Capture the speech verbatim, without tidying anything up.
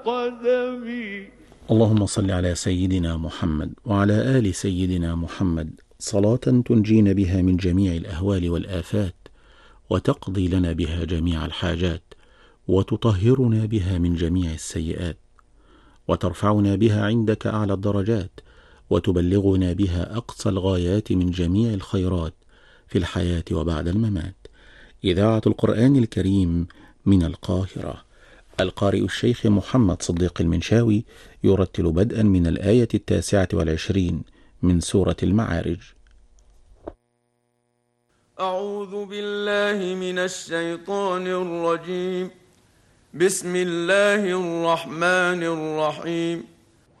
قدمي. اللهم صل على سيدنا محمد وعلى آل سيدنا محمد صلاة تنجينا بها من جميع الأهوال والآفات، وتقضي لنا بها جميع الحاجات، وتطهرنا بها من جميع السيئات، وترفعنا بها عندك أعلى الدرجات، وتبلغنا بها أقصى الغايات من جميع الخيرات في الحياة وبعد الممات. إذاعة القرآن الكريم من القاهرة. القارئ الشيخ محمد صديق المنشاوي يرتل بدءا من الآية التاسعة والعشرين من سورة المعارج. أعوذ بالله من الشيطان الرجيم. بسم الله الرحمن الرحيم.